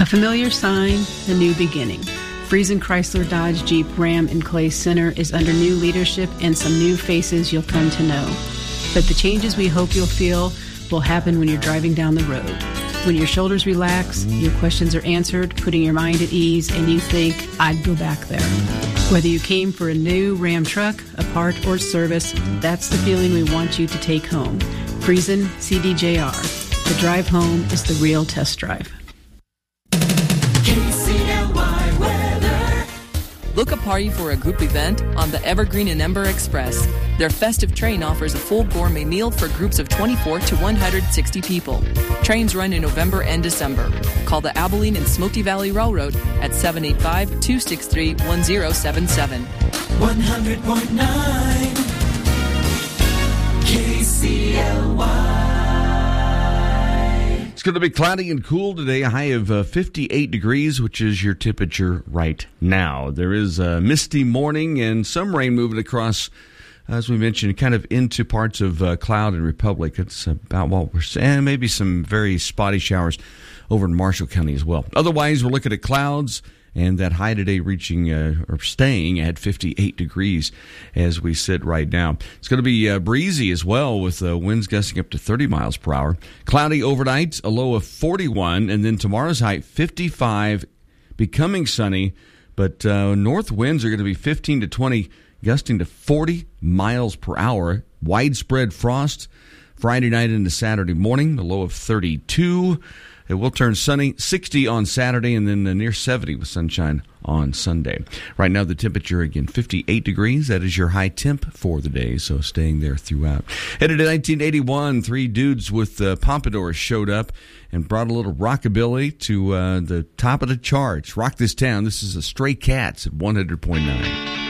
A familiar sign, a new beginning. Friesen Chrysler Dodge Jeep Ram and Clay Center is under new leadership and some new faces you'll come to know. But the changes we hope you'll feel will happen when you're driving down the road. When your shoulders relax, your questions are answered, putting your mind at ease, and you think, I'd go back there. Whether you came for a new Ram truck, a part, or service, that's the feeling we want you to take home. Friesen CDJR. The drive home is the real test drive. KCLY weather. Look a party for a group event on the Evergreen and Ember Express. Their festive train offers a full gourmet meal for groups of 24 to 160 people. Trains run in November and December. Call the Abilene and Smoky Valley Railroad at 785-263-1077. 100.9 KCLY. It's going to be cloudy and cool today, a high of 58 degrees, which is your temperature right now. There is a misty morning and some rain moving across, as we mentioned, kind of into parts of Cloud and Republic. It's about what we're saying. Maybe some very spotty showers over in Marshall County as well. Otherwise, we're looking at clouds and that high today reaching or staying at 58 degrees as we sit right now. It's going to be breezy as well with winds gusting up to 30 miles per hour. Cloudy overnight, a low of 41, and then tomorrow's high 55, becoming sunny, but north winds are going to be 15 to 20, gusting to 40 miles per hour. Widespread frost Friday night into Saturday morning, a low of 32. It will turn sunny, 60 on Saturday, and then near 70 with sunshine on Sunday. Right now, the temperature, again, 58 degrees. That is your high temp for the day, so staying there throughout. Headed to 1981, three dudes with pompadours showed up and brought a little rockabilly to the top of the charts. Rock This Town. This is the Stray Cats at 100.9.